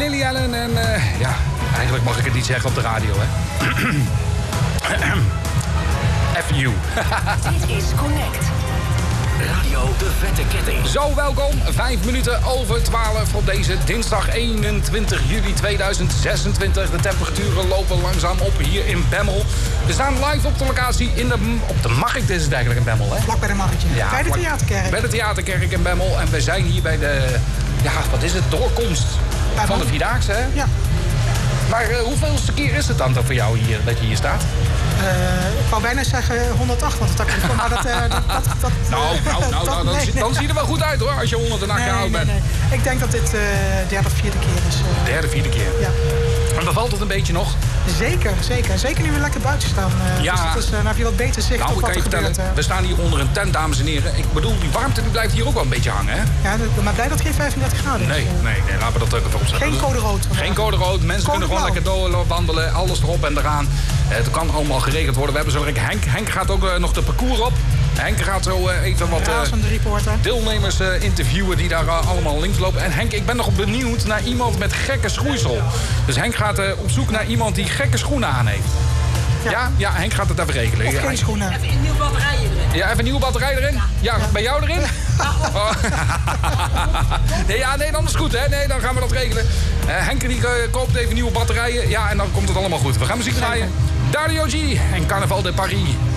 Lily Allen en ja, eigenlijk mag ik het niet zeggen op de radio, hè. F you. Dit is Connect. Radio De Vette Ketting. Zo, welkom. 5 minuten over 12 op deze dinsdag 21 juli 2026. De temperaturen lopen langzaam op hier in Bemmel. We staan live op de locatie op de Markt is het eigenlijk in Bemmel, hè? Vlak bij de Marktje. Ja, bij de Theaterkerk. Bij de Theaterkerk in Bemmel. En we zijn hier bij de, ja, wat is het, doorkomst van de Vierdaagse, hè? Ja. Maar hoeveelste keer is het dan voor jou hier, dat je hier staat? Ik wou bijna zeggen 108, want dat maar dan zie je er wel goed uit, hoor, als je 108 jaar oud bent. Nee. Ik denk dat dit derde of vierde keer is. Derde, vierde keer. Ja. En bevalt het een beetje nog? Zeker. Zeker nu we lekker buiten staan. Ja. Dus dan heb je wat beter zicht op wat er gebeurt. We staan hier onder een tent, dames en heren. Ik bedoel, die warmte die blijft hier ook wel een beetje hangen, hè? Ja, maar blij dat het geen 35 graden is. Nee, laten we dat even opzetten. Geen code rood. Geen code rood. Mensen kunnen gewoon lekker doorwandelen. Alles erop en eraan. Het kan allemaal geregeld worden. We hebben zo Henk gaat ook nog de parcours op. Henk gaat zo even wat deelnemers interviewen die daar allemaal links lopen. En Henk, ik ben nog benieuwd naar iemand met gekke schoeisel. Dus Henk gaat op zoek naar iemand die gekke schoenen aan heeft. Ja, Henk gaat het even regelen. Of geen schoenen. Even een nieuwe batterij erin. Ja, even een nieuwe batterij erin? Ja, bij jou erin? Oh. Nee, dan is het goed, hè? Nee, dan gaan we dat regelen. Henk die koopt even nieuwe batterijen. Ja, en dan komt het allemaal goed. We gaan muziek draaien. Dario G en Carnaval de Paris.